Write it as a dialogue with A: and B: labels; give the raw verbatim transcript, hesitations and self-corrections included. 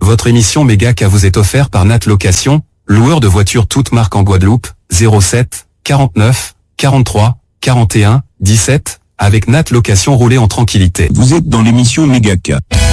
A: Votre émission Mégacas vous est offerte par Nat Location, loueur de voitures toutes marques en Guadeloupe, zéro sept, quarante-neuf, quarante-trois, quarante et un, dix-sept, avec Nat Location, roulez en tranquillité.
B: Vous êtes dans l'émission Mégacas.